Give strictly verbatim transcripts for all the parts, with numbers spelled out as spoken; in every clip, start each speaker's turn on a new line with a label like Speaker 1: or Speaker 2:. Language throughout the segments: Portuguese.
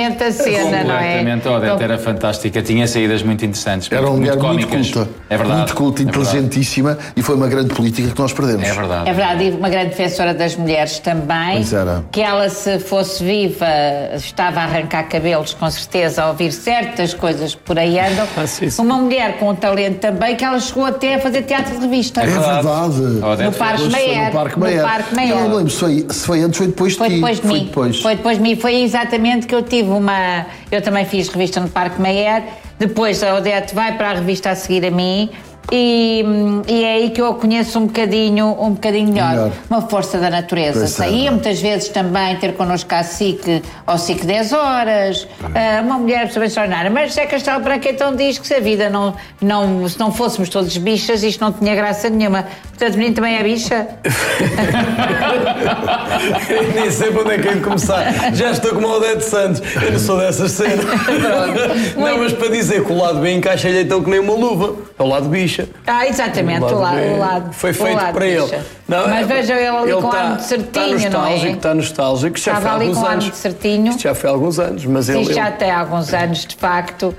Speaker 1: completamente a cena, não é?
Speaker 2: Completamente, a Odete era fantástica, tinha saídas muito interessantes,
Speaker 3: era uma mulher
Speaker 2: muito,
Speaker 3: muito culta,
Speaker 2: é verdade,
Speaker 3: muito culta,
Speaker 2: é
Speaker 3: inteligentíssima
Speaker 2: verdade.
Speaker 3: E foi uma grande política que nós perdemos.
Speaker 2: É verdade.
Speaker 1: É verdade, e uma grande defensora das mulheres também.
Speaker 3: Pois era.
Speaker 1: Que ela, se fosse viva, estava a arrancar cabelos, com certeza, a ouvir certas coisas que por aí andam. Uma mulher com um talento também, que ela chegou até a fazer teatro de revista.
Speaker 3: É verdade.
Speaker 2: Odete
Speaker 1: No Parque Mayer.
Speaker 3: No Parque Mayer.
Speaker 1: No Parque Mayer.
Speaker 3: Eu não lembro se foi, se foi antes ou depois de
Speaker 1: Foi
Speaker 3: ti.
Speaker 1: depois de
Speaker 3: foi
Speaker 1: mim.
Speaker 3: Depois.
Speaker 1: Foi depois de mim. Foi exatamente que eu tive uma... Eu também fiz revista no Parque Mayer. Depois a Odete vai para a revista a seguir a mim. E, e é aí que eu a conheço um bocadinho, um bocadinho melhor. melhor. Uma força da natureza.
Speaker 3: Pois
Speaker 1: Saía
Speaker 3: é.
Speaker 1: muitas vezes também ter connosco a S I C, ao S I C dez horas. Uh, uma mulher absolutamente extraordinária. Mas José Castelo Branco então diz que se a vida não, não... Se não fôssemos todos bichas, isto não tinha graça nenhuma. Portanto, o menino também é bicha?
Speaker 4: Nem sei para onde é que é de começar. Já estou como a Odete Santos. Eu não sou dessas cenas. Não, mas para dizer que o lado B encaixa-lhe então que nem uma luva. É o lado bicha.
Speaker 1: Ah, exatamente, o lado, o lado
Speaker 4: foi feito
Speaker 1: lado
Speaker 4: para ele.
Speaker 1: Não, mas vejam ele ali
Speaker 4: ele
Speaker 1: com o
Speaker 4: tá,
Speaker 1: ar de certinho,
Speaker 4: está
Speaker 1: não é?
Speaker 4: nostálgico, está nostálgico, já
Speaker 1: Estava
Speaker 4: foi há
Speaker 1: ali
Speaker 4: alguns
Speaker 1: com o ar
Speaker 4: anos.
Speaker 1: de certinho.
Speaker 4: Isto já foi há alguns anos, mas
Speaker 1: Sim,
Speaker 4: ele...
Speaker 1: já tem alguns anos, de facto,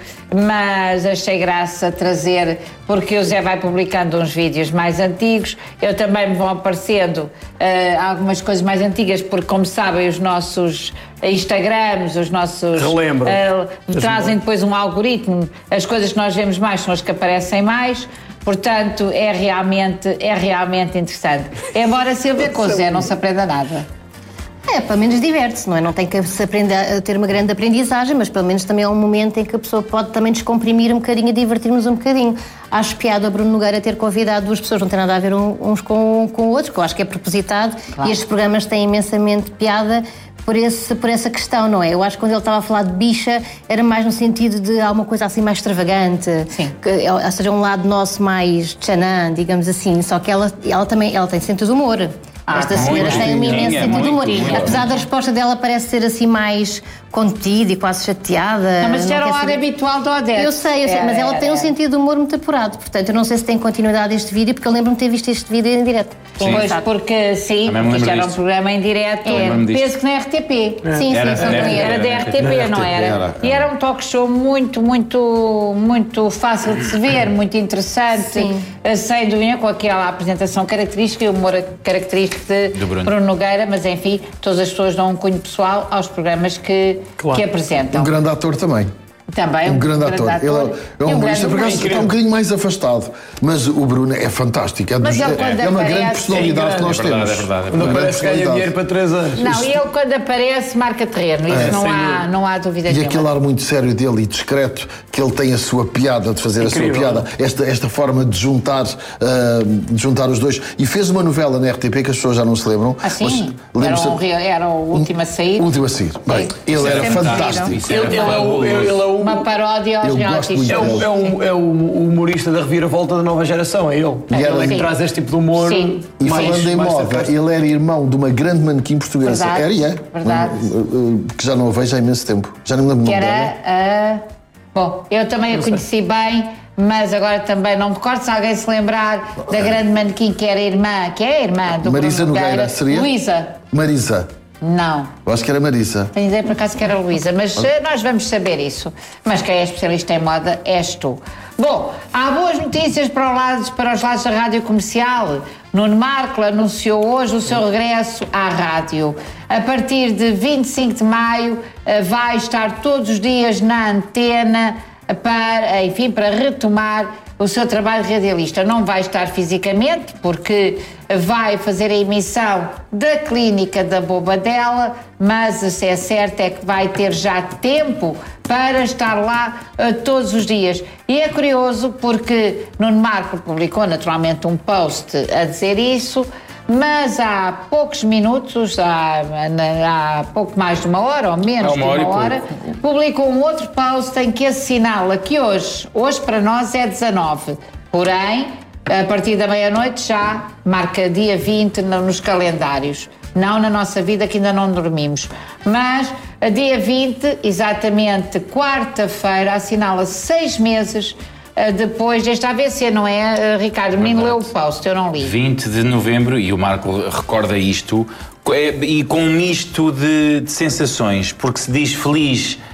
Speaker 1: mas achei graça trazer, porque o Zé vai publicando uns vídeos mais antigos, eu também me vão aparecendo uh, algumas coisas mais antigas, porque, como sabem, os nossos Instagrams, os nossos...
Speaker 4: Relembram.
Speaker 1: Uh, trazem depois um algoritmo, as coisas que nós vemos mais são as que aparecem mais. Portanto, é realmente, é realmente interessante. Embora Silvia com o Zé não se aprenda nada.
Speaker 5: É, pelo menos diverte-se, não é? Não tem que se aprender a ter uma grande aprendizagem, mas pelo menos também é um momento em que a pessoa pode também descomprimir um bocadinho e divertir-nos um bocadinho. Acho piada a Bruno Nogueira ter convidado duas pessoas, não tem nada a ver uns com, com outros, que eu acho que é propositado, claro. E estes programas têm imensamente piada por, esse, por essa questão, não é? Eu acho que quando ele estava a falar de bicha, era mais no sentido de alguma coisa assim mais extravagante, que, ou seja, um lado nosso mais tchanã, digamos assim, só que ela, ela também ela tem sentido de humor. Ah, Esta senhora tem um imenso sentido de humor. Apesar da resposta dela parece ser assim mais contida e quase chateada.
Speaker 1: Não, mas isso era o ar habitual do Odete.
Speaker 5: Eu sei, eu sei,
Speaker 1: é,
Speaker 5: mas ela
Speaker 1: é,
Speaker 5: tem um
Speaker 1: é.
Speaker 5: sentido de humor muito apurado. Portanto, eu não sei se tem continuidade este vídeo, porque eu lembro-me de ter visto este vídeo em direto.
Speaker 1: Pois, porque sim, isto era um programa em direto, é. Penso que na R T P.
Speaker 5: É. Sim,
Speaker 2: era,
Speaker 5: sim,
Speaker 2: era,
Speaker 5: era,
Speaker 1: era da R T P, era não era?
Speaker 3: era?
Speaker 1: E era um talk show muito, muito, muito fácil de se ver, muito interessante,
Speaker 5: sim.
Speaker 1: sem dúvida, com aquela apresentação característica e o humor característico de
Speaker 2: Bruno.
Speaker 1: Bruno Nogueira, mas enfim, todas as pessoas dão um cunho pessoal aos programas que,
Speaker 4: claro.
Speaker 1: que apresentam.
Speaker 3: Um grande ator também.
Speaker 1: Também
Speaker 3: um, um grande, grande ator. ator. Ele é, é um humorista, por acaso está um bocadinho mais afastado. Mas o Bruno é fantástico. É,
Speaker 1: mas
Speaker 3: dos,
Speaker 1: ele,
Speaker 3: é, é uma grande personalidade
Speaker 4: é
Speaker 3: que nós
Speaker 2: é verdade,
Speaker 3: temos.
Speaker 2: É verdade, é
Speaker 4: Quando
Speaker 2: verdade.
Speaker 4: aparece ganha dinheiro para três anos.
Speaker 1: Não, e ele quando aparece marca terreno. Isso
Speaker 3: É,
Speaker 1: não, há, não há dúvida
Speaker 3: E
Speaker 1: nenhuma.
Speaker 3: aquele ar muito sério dele e discreto, que ele tem a sua piada, de fazer
Speaker 4: Incrível.
Speaker 3: a sua piada, esta, esta forma de juntar, uh, de juntar os dois. E fez uma novela na R T P que as pessoas já não se lembram.
Speaker 1: Ah, sim? Era, um, era o último a sair.
Speaker 3: O último a sair. Bem, ele era fantástico.
Speaker 4: Ele, ele, é o, ele, ele é o,
Speaker 1: uma paródia aos reality
Speaker 4: é, o, é, o, é o humorista da reviravolta da nova geração, é ele.
Speaker 3: E
Speaker 4: ele é que
Speaker 1: sim.
Speaker 4: traz este tipo de humor.
Speaker 1: Sim.
Speaker 3: E
Speaker 4: mais,
Speaker 3: falando em
Speaker 4: mais
Speaker 3: moda,
Speaker 4: sarcástico.
Speaker 3: ele era irmão de uma grande manequim portuguesa.
Speaker 1: Verdade,
Speaker 3: Era e é.
Speaker 1: verdade.
Speaker 3: Que já não a vejo há imenso tempo. Já não me lembro
Speaker 1: Que
Speaker 3: o nome
Speaker 1: era
Speaker 3: dela.
Speaker 1: a... Bom, eu também a conheci bem, mas agora também não me recordo. Se alguém se lembrar da grande manequim que era irmã, que é a irmã do
Speaker 3: Marisa
Speaker 1: Bruno
Speaker 3: Nogueira,
Speaker 1: Nogueira.
Speaker 3: seria?
Speaker 1: Luísa.
Speaker 3: Marisa.
Speaker 1: Não.
Speaker 3: Eu acho que era Marisa.
Speaker 1: Tenho ideia por acaso que era Luísa, mas uh, nós vamos saber isso. Mas quem é especialista em moda és tu. Bom, há boas notícias para, o lado, para os lados da rádio comercial. Nuno Marco anunciou hoje o seu regresso à rádio. A partir de vinte e cinco de maio uh, vai estar todos os dias na antena para, enfim, para retomar o seu trabalho radialista. Não vai estar fisicamente, porque vai fazer a emissão da Clínica da Bobadela, mas se é certo é que vai ter já tempo para estar lá uh, todos os dias. E é curioso porque Nuno Marco publicou naturalmente um post a dizer isso, mas há poucos minutos, há, há pouco mais de uma hora ou menos
Speaker 2: Há uma
Speaker 1: de
Speaker 2: hora
Speaker 1: uma
Speaker 2: e
Speaker 1: hora, publicou um outro post em que assinala que hoje, hoje para nós é dezanove, porém, a partir da meia-noite já marca dia vinte nos calendários. Não na nossa vida, que ainda não dormimos. Mas, a dia vinte, exatamente quarta-feira, assinala seis meses depois deste A V C, não é, Ricardo? O menino leu o post, eu não li.
Speaker 2: vinte de novembro, e o Marco recorda isto, e com um misto de, de sensações, porque se diz feliz